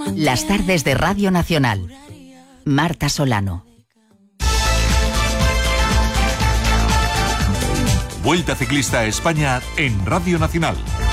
Las tardes de Radio Nacional. Marta Solano. Vuelta Ciclista a España en Radio Nacional.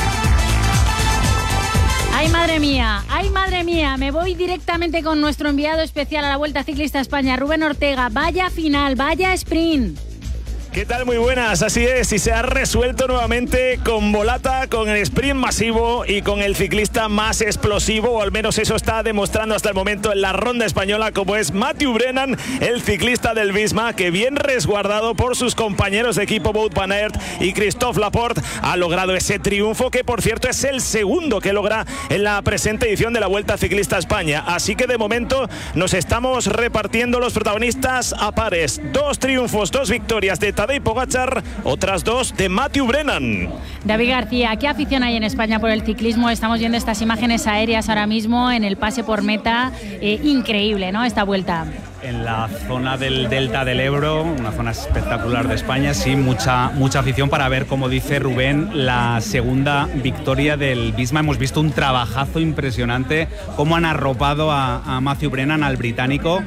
¡Ay, madre mía! Me voy directamente con nuestro enviado especial a la Vuelta Ciclista a España, Rubén Ortega. Vaya final, vaya sprint. ¿Qué tal? Muy buenas, así es, y se ha resuelto nuevamente con Volata, con el sprint masivo y con el ciclista más explosivo, o al menos eso está demostrando hasta el momento en la ronda española, como es Mathieu Brennan, el ciclista del Visma, que bien resguardado por sus compañeros de equipo Wout van Aert y Christophe Laporte, ha logrado ese triunfo, que por cierto es el segundo que logra en la presente edición de la Vuelta Ciclista a España. Así que de momento nos estamos repartiendo los protagonistas a pares. 2 triunfos, 2 victorias de Tadej Pogačar, otras 2 de Mathieu Brennan. David García, ¿qué afición hay en España por el ciclismo? Estamos viendo estas imágenes aéreas ahora mismo en el pase por meta. Increíble, ¿no?, esta vuelta. En la zona del Delta del Ebro, una zona espectacular de España, sí, mucha afición para ver, como dice Rubén, la segunda victoria del Visma. Hemos visto un trabajazo impresionante, cómo han arropado a Mathieu Brennan, al británico.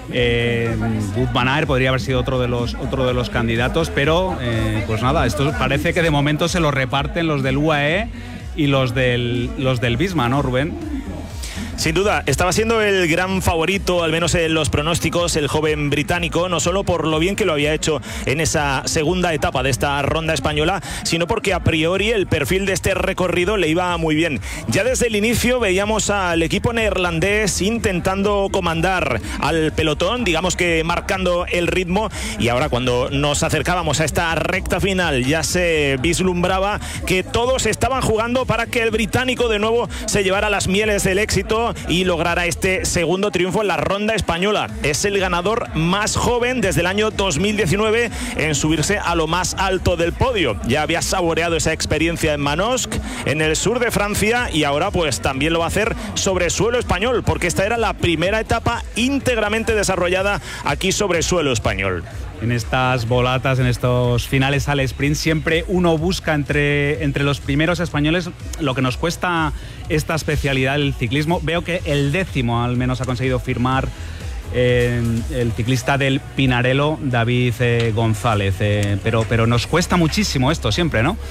Wout van Aert podría haber sido otro de los candidatos, pero pues nada, esto parece que de momento se lo reparten los del UAE y los del Visma, ¿no, Rubén? Sin duda, estaba siendo el gran favorito, al menos en los pronósticos, el joven británico, no solo por lo bien que lo había hecho en esa segunda etapa de esta ronda española, sino porque a priori el perfil de este recorrido le iba muy bien. Ya desde el inicio veíamos al equipo neerlandés intentando comandar al pelotón, digamos que marcando el ritmo, y ahora cuando nos acercábamos a esta recta final ya se vislumbraba que todos estaban jugando para que el británico de nuevo se llevara las mieles del éxito y logrará este segundo triunfo en la ronda española. Es el ganador más joven desde el año 2019 en subirse a lo más alto del podio. Ya había saboreado esa experiencia en Manosque, en el sur de Francia, y ahora pues también lo va a hacer sobre suelo español, porque esta era la primera etapa íntegramente desarrollada aquí sobre suelo español. En estas volatas, en estos finales al sprint, siempre uno busca entre los primeros españoles lo que nos cuesta esta especialidad del ciclismo. Veo que el 10º al menos ha conseguido firmar el ciclista del Pinarello, David González, pero nos cuesta muchísimo esto siempre, ¿no?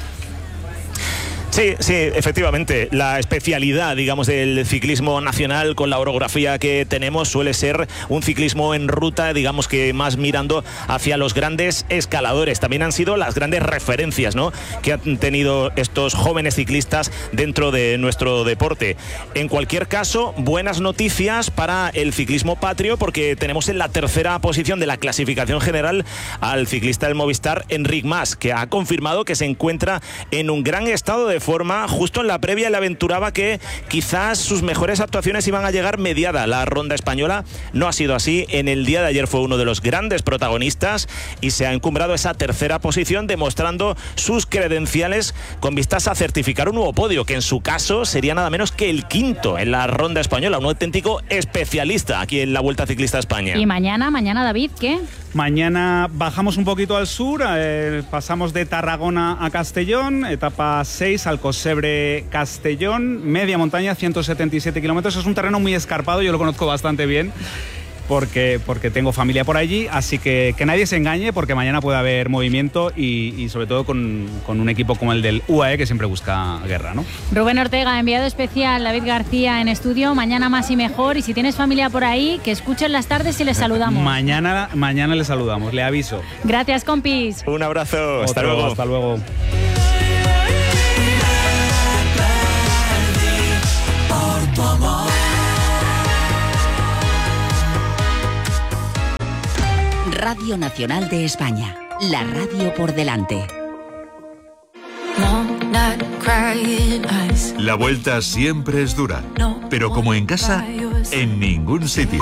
Sí, efectivamente. La especialidad, digamos, del ciclismo nacional con la orografía que tenemos suele ser un ciclismo en ruta, digamos que más mirando hacia los grandes escaladores. También han sido las grandes referencias, ¿no?, que han tenido estos jóvenes ciclistas dentro de nuestro deporte. En cualquier caso, buenas noticias para el ciclismo patrio, porque tenemos en la tercera posición de la clasificación general al ciclista del Movistar, Enric Mas, que ha confirmado que se encuentra en un gran estado de forma. Justo en la previa le aventuraba que quizás sus mejores actuaciones iban a llegar mediada la ronda española. No ha sido así. En el día de ayer fue uno de los grandes protagonistas y se ha encumbrado esa tercera posición, demostrando sus credenciales con vistas a certificar un nuevo podio, que en su caso sería nada menos que el 5º en la ronda española. Un auténtico especialista aquí en la Vuelta Ciclista a España. Y mañana, David, ¿qué? Mañana bajamos un poquito al sur, pasamos de Tarragona a Castellón, etapa 6, Alcosebre-Castellón, media montaña, 177 kilómetros. Es un terreno muy escarpado, yo lo conozco bastante bien porque tengo familia por allí, así que nadie se engañe, porque mañana puede haber movimiento y sobre todo con un equipo como el del UAE, que siempre busca guerra, ¿no? Rubén Ortega, enviado especial, David García en estudio. Mañana más y mejor, y si tienes familia por ahí, que escuchen las tardes y les saludamos. Mañana les saludamos, le aviso. Gracias, compis. Un abrazo, hasta luego. Hasta luego. Radio Nacional de España, la radio por delante. La vuelta siempre es dura, pero como en casa, en ningún sitio.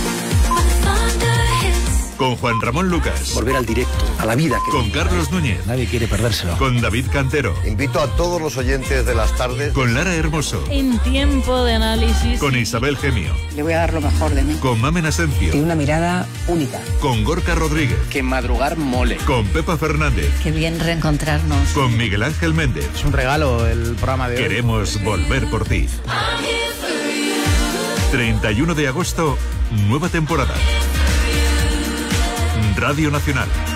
Con Juan Ramón Lucas. Volver al directo, a la vida. Con Carlos Núñez. Nadie quiere perdérselo. Con David Cantero. Invito a todos los oyentes de las tardes. Con Lara Hermoso. En tiempo de análisis. Con Isabel Gemio. Le voy a dar lo mejor de mí. Con Mamen Asencio. Tiene una mirada única. Con Gorka Rodríguez. Que madrugar mole. Con Pepa Fernández. Qué bien reencontrarnos. Con Miguel Ángel Méndez. Es un regalo el programa de hoy. Queremos volver por ti. 31 de agosto, nueva temporada. Radio Nacional.